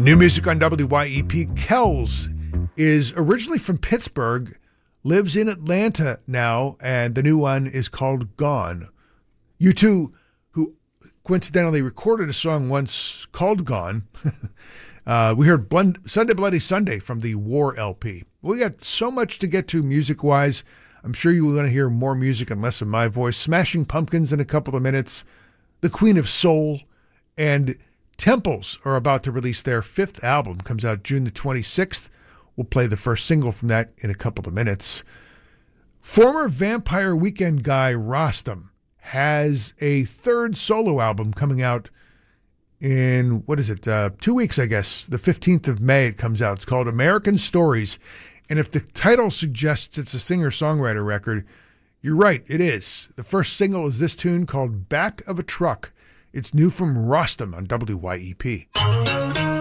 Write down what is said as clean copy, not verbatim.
New music on WYEP. Kells is originally from Pittsburgh, lives in Atlanta now, and the new one is called Gone. U2, who coincidentally recorded a song once called Gone. We heard Sunday Bloody Sunday from the War LP. We got so much to get to music-wise. I'm sure you want to hear more music and less of my voice. Smashing Pumpkins in a couple of minutes. The Queen of Soul and Temples are about to release their fifth album. Comes out June the 26th. We'll play the first single from that in a couple of minutes. Former Vampire Weekend guy Rostam has a third solo album coming out in, 2 weeks, I guess. The 15th of May it comes out. It's called American Stories. And if the title suggests it's a singer-songwriter record, you're right, it is. The first single is this tune called Back of a Truck. It's new from Rostam on WYEP.